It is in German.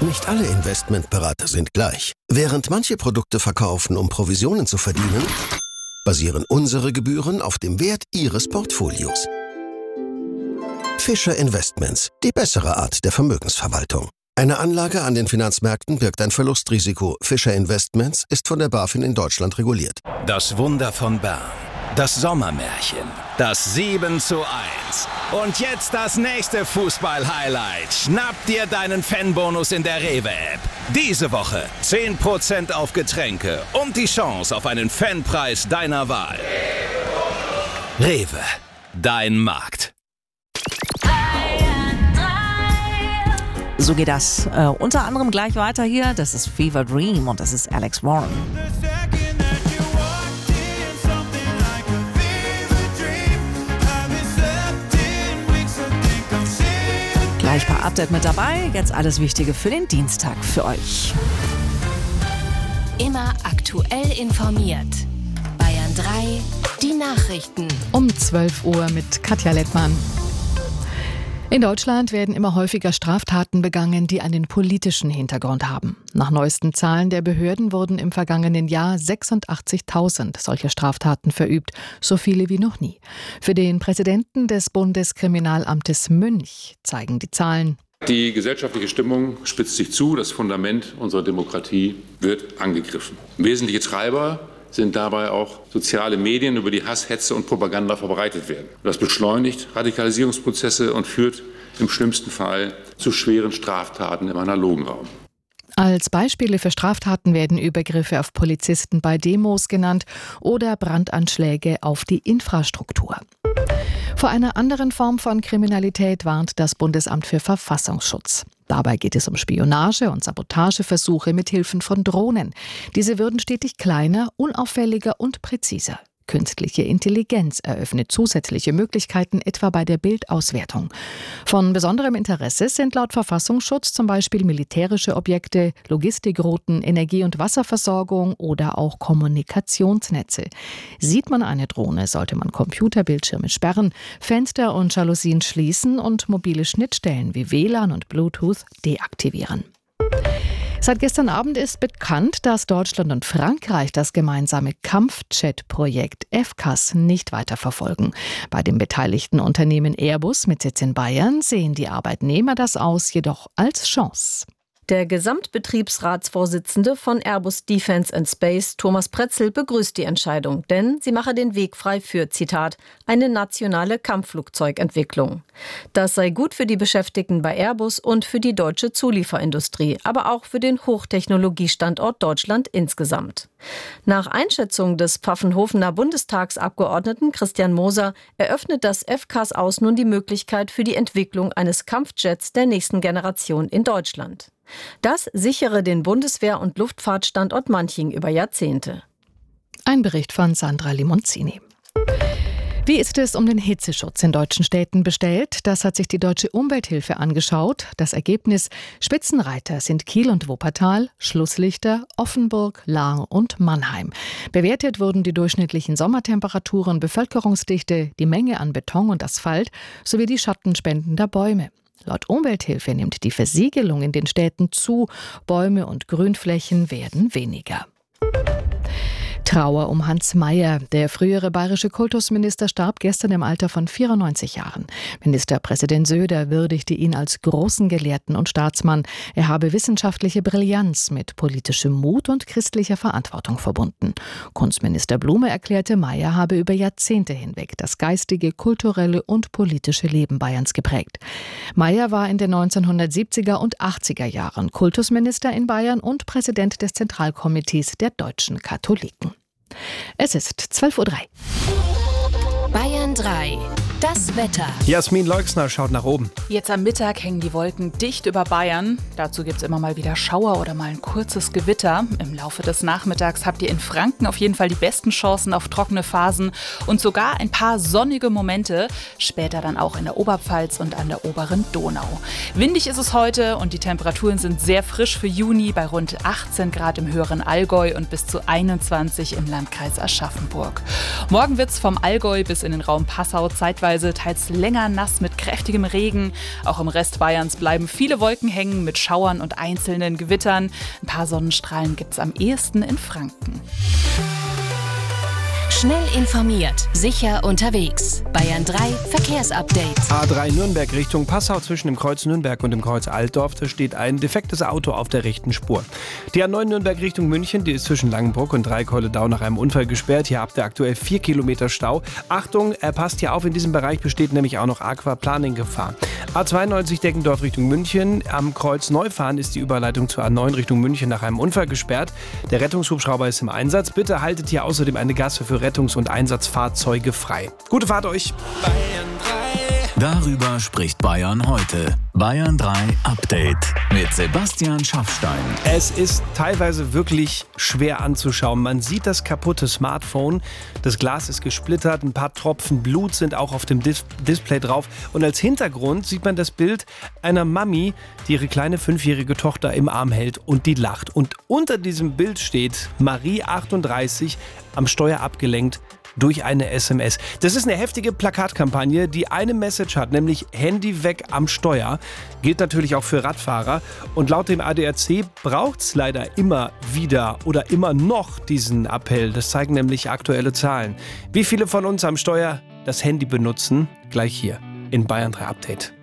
Nicht alle Investmentberater sind gleich. Während manche Produkte verkaufen, um Provisionen zu verdienen, basieren unsere Gebühren auf dem Wert Ihres Portfolios. Fischer Investments, die bessere Art der Vermögensverwaltung. Eine Anlage an den Finanzmärkten birgt ein Verlustrisiko. Fischer Investments ist von der BaFin in Deutschland reguliert. Das Wunder von Bern. Das Sommermärchen. Das 7:1. Und jetzt das nächste Fußball-Highlight. Schnapp dir deinen Fanbonus in der Rewe-App. Diese Woche 10% auf Getränke und die Chance auf einen Fanpreis deiner Wahl. Rewe. Dein Markt. So geht das unter anderem gleich weiter hier. Das ist Fever Dream und das ist Alex Warren. Gleich bei Update mit dabei. Jetzt alles Wichtige für den Dienstag für euch. Immer aktuell informiert. Bayern 3, die Nachrichten. Um 12 Uhr mit Katja Lettmann. In Deutschland werden immer häufiger Straftaten begangen, die einen politischen Hintergrund haben. Nach neuesten Zahlen der Behörden wurden im vergangenen Jahr 86.000 solcher Straftaten verübt, so viele wie noch nie. Für den Präsidenten des Bundeskriminalamtes Münch zeigen die Zahlen: Die gesellschaftliche Stimmung spitzt sich zu, das Fundament unserer Demokratie wird angegriffen. Wesentliche Treiber sind dabei auch soziale Medien, über die Hass, Hetze und Propaganda verbreitet werden. Das beschleunigt Radikalisierungsprozesse und führt im schlimmsten Fall zu schweren Straftaten im analogen Raum. Als Beispiele für Straftaten werden Übergriffe auf Polizisten bei Demos genannt oder Brandanschläge auf die Infrastruktur. Vor einer anderen Form von Kriminalität warnt das Bundesamt für Verfassungsschutz. Dabei geht es um Spionage und Sabotageversuche mit Hilfen von Drohnen. Diese würden stetig kleiner, unauffälliger und präziser. Künstliche Intelligenz eröffnet zusätzliche Möglichkeiten, etwa bei der Bildauswertung. Von besonderem Interesse sind laut Verfassungsschutz zum Beispiel militärische Objekte, Logistikrouten, Energie- und Wasserversorgung oder auch Kommunikationsnetze. Sieht man eine Drohne, sollte man Computerbildschirme sperren, Fenster und Jalousien schließen und mobile Schnittstellen wie WLAN und Bluetooth deaktivieren. Seit gestern Abend ist bekannt, dass Deutschland und Frankreich das gemeinsame Kampfjet-Projekt FCAS nicht weiterverfolgen. Bei dem beteiligten Unternehmen Airbus mit Sitz in Bayern sehen die Arbeitnehmer das Aus jedoch als Chance. Der Gesamtbetriebsratsvorsitzende von Airbus Defence and Space, Thomas Pretzel, begrüßt die Entscheidung, denn sie mache den Weg frei für, Zitat, eine nationale Kampfflugzeugentwicklung. Das sei gut für die Beschäftigten bei Airbus und für die deutsche Zulieferindustrie, aber auch für den Hochtechnologiestandort Deutschland insgesamt. Nach Einschätzung des Pfaffenhofener Bundestagsabgeordneten Christian Moser eröffnet das FCAS aus nun die Möglichkeit für die Entwicklung eines Kampfjets der nächsten Generation in Deutschland. Das sichere den Bundeswehr- und Luftfahrtstandort Manching über Jahrzehnte. Ein Bericht von Sandra Limonzini. Wie ist es um den Hitzeschutz in deutschen Städten bestellt? Das hat sich die Deutsche Umwelthilfe angeschaut. Das Ergebnis: Spitzenreiter sind Kiel und Wuppertal, Schlusslichter Offenburg, Lahr und Mannheim. Bewertet wurden die durchschnittlichen Sommertemperaturen, Bevölkerungsdichte, die Menge an Beton und Asphalt sowie die Schattenspenden der Bäume. Laut Umwelthilfe nimmt die Versiegelung in den Städten zu, Bäume und Grünflächen werden weniger. Trauer um Hans Mayer. Der frühere bayerische Kultusminister starb gestern im Alter von 94 Jahren. Ministerpräsident Söder würdigte ihn als großen Gelehrten und Staatsmann. Er habe wissenschaftliche Brillanz mit politischem Mut und christlicher Verantwortung verbunden. Kunstminister Blume erklärte, Mayer habe über Jahrzehnte hinweg das geistige, kulturelle und politische Leben Bayerns geprägt. Mayer war in den 1970er und 80er Jahren Kultusminister in Bayern und Präsident des Zentralkomitees der deutschen Katholiken. Es ist 12:03 Uhr. Bayern 3, das Wetter. Jasmin Leuxner schaut nach oben. Jetzt am Mittag hängen die Wolken dicht über Bayern. Dazu gibt es immer mal wieder Schauer oder mal ein kurzes Gewitter. Im Laufe des Nachmittags habt ihr in Franken auf jeden Fall die besten Chancen auf trockene Phasen und sogar ein paar sonnige Momente. Später dann auch in der Oberpfalz und an der oberen Donau. Windig ist es heute und die Temperaturen sind sehr frisch für Juni bei rund 18 Grad im höheren Allgäu und bis zu 21 im Landkreis Aschaffenburg. Morgen wird es vom Allgäu bis in den Raum Passau zeitweise teilweise teils länger nass mit kräftigem Regen. Auch im Rest Bayerns bleiben viele Wolken hängen mit Schauern und einzelnen Gewittern. Ein paar Sonnenstrahlen gibt's am ehesten in Franken. Schnell informiert, sicher unterwegs. Bayern 3 Verkehrsupdate. A3 Nürnberg Richtung Passau zwischen dem Kreuz Nürnberg und dem Kreuz Altdorf. Da steht ein defektes Auto auf der rechten Spur. Die A9 Nürnberg Richtung München, die ist zwischen Langenbruck und Dreikolledau nach einem Unfall gesperrt. Hier habt ihr aktuell 4 Kilometer Stau. Achtung, passt hier auf, in diesem Bereich besteht nämlich auch noch Aquaplaning-Gefahr. A92 Deggendorf Richtung München. Am Kreuz Neufahren ist die Überleitung zur A9 Richtung München nach einem Unfall gesperrt. Der Rettungshubschrauber ist im Einsatz. Bitte haltet hier außerdem eine Gasse für Rettungs- und Einsatzfahrzeuge frei. Gute Fahrt euch! Darüber spricht Bayern heute. Bayern 3 Update mit Sebastian Schaffstein. Es ist teilweise wirklich schwer anzuschauen. Man sieht das kaputte Smartphone, das Glas ist gesplittert, ein paar Tropfen Blut sind auch auf dem Display drauf. Und als Hintergrund sieht man das Bild einer Mami, die ihre kleine 5-jährige Tochter im Arm hält und die lacht. Und unter diesem Bild steht Marie 38 am Steuer abgelenkt durch eine SMS. Das ist eine heftige Plakatkampagne, die eine Message hat, nämlich Handy weg am Steuer. Gilt natürlich auch für Radfahrer. Und laut dem ADAC braucht es leider immer wieder oder immer noch diesen Appell. Das zeigen nämlich aktuelle Zahlen. Wie viele von uns am Steuer das Handy benutzen? Gleich hier in Bayern 3 Update.